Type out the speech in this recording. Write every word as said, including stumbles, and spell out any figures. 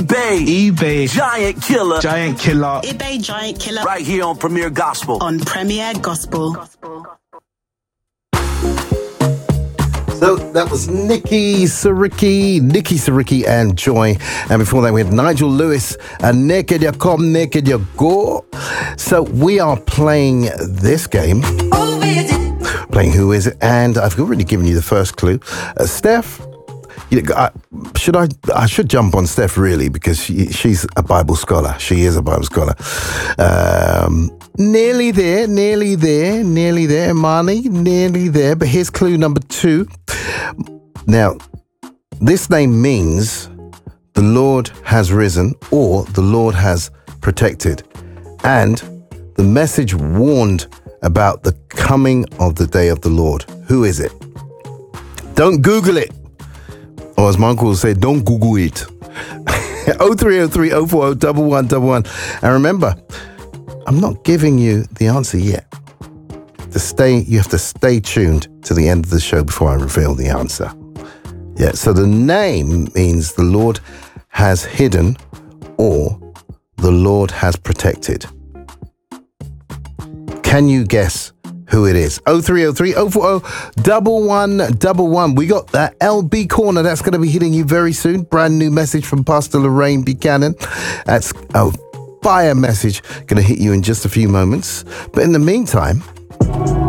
eBay. eBay. Giant killer. Giant killer. eBay Giant Killer. Right here on Premier Gospel. On Premier Gospel. So that was Nikki Sariki, Nikki Sariki and Joy. And before that we had Nigel Lewis and Naked You Come, Naked You Go. So we are playing this game. Playing Who Is It? And I've already given you the first clue. Uh, Steph, you know, I, should I, I should jump on Steph really because she, she's a Bible scholar. She is a Bible scholar. Um, nearly there, nearly there, nearly there, Marnie, nearly there. But here's clue number two. Now, this name means the Lord has risen or the Lord has protected. And the message warned about the coming of the day of the Lord. Who is it? Don't Google it. Or as my uncle would say, don't Google it. oh three oh three, oh four oh, one one one one. And remember, I'm not giving you the answer yet. To stay, you have to stay tuned to the end of the show before I reveal the answer. Yeah, so the name means the Lord has hidden or the Lord has protected. Can you guess who it is? oh three oh three, oh four oh, one one one one. We got that L B Corner. That's going to be hitting you very soon. Brand new message from Pastor Lorraine Buchanan. That's a fire message. Going to hit you in just a few moments. But in the meantime...